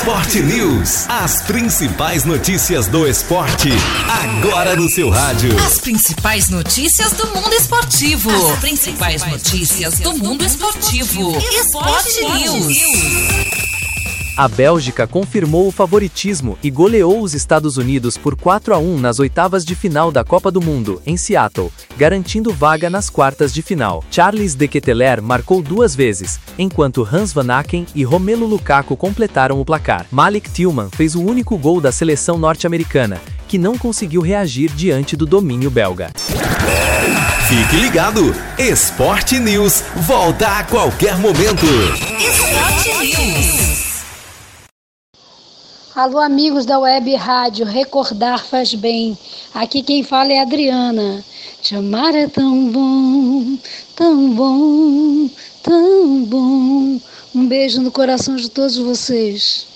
Esporte News. As principais notícias do esporte, agora no seu rádio. As principais notícias do mundo esportivo. As principais notícias do mundo esportivo. Esporte News. A Bélgica confirmou o favoritismo e goleou os Estados Unidos por 4-1 nas oitavas de final da Copa do Mundo, em Seattle, garantindo vaga nas quartas de final. Charles de Ketelaere marcou 2 vezes, enquanto Hans Van Aken e Romelu Lukaku completaram o placar. Malik Tillman fez o único gol da seleção norte-americana, que não conseguiu reagir diante do domínio belga. Fique ligado, Esporte News volta a qualquer momento. Esporte News. Alô, amigos da Web Rádio, recordar faz bem. Aqui quem fala é a Adriana. Te amar é tão bom, tão bom, tão bom. Um beijo no coração de todos vocês.